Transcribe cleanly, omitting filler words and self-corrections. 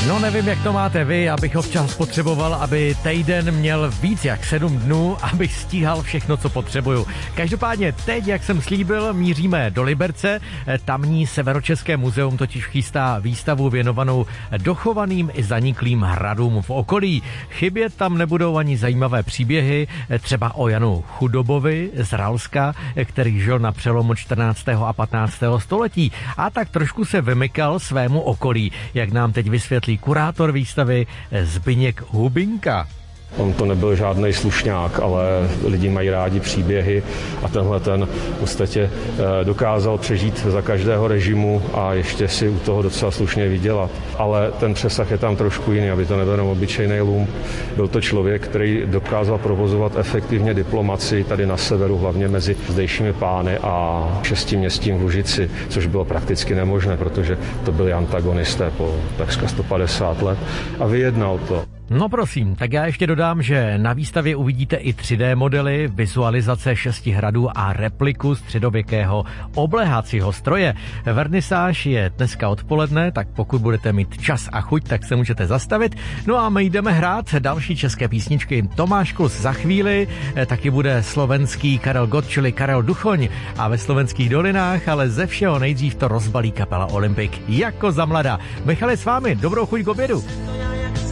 No nevím, jak to máte vy, abych občas potřeboval, aby týden měl víc jak 7 dnů, abych stíhal všechno, co potřebuju. Každopádně teď, jak jsem slíbil, míříme do Liberce. Tamní Severočeské muzeum totiž chystá výstavu věnovanou dochovaným i zaniklým hradům v okolí. Chybět tam nebudou ani zajímavé příběhy, třeba o Janu Chudobovi z Ralska, který žil na přelomu 14. a 15. století a tak trošku se vymykal svému okolí, jak nám teď vysvětlí kurátor výstavy Zbyněk Hubinka. On to nebyl žádný slušňák, ale lidi mají rádi příběhy a tenhle ten v podstatě dokázal přežít za každého režimu a ještě si u toho docela slušně vydělat. Ale ten přesah je tam trošku jiný, aby to nebyl jenom obyčejný lump. Byl to člověk, který dokázal provozovat efektivně diplomacii tady na severu, hlavně mezi zdejšími pány a šestiměstím v Lužici, což bylo prakticky nemožné, protože to byli antagonisté po takřka 150 let a vyjednal to. No prosím, tak já ještě dodám, že na výstavě uvidíte i 3D modely, vizualizace 6 hradů a repliku středověkého obléhacího stroje. Vernisáž je dneska odpoledne, tak pokud budete mít čas a chuť, tak se můžete zastavit. No a my jdeme hrát další české písničky. Tomáš Klus za chvíli, taky bude slovenský Karel Gott, čili Karel Duchoň a ve Slovenských dolinách, ale ze všeho nejdřív to rozbalí kapela Olympik jako za mlada. Michale, s vámi, dobrou chuť k obědu.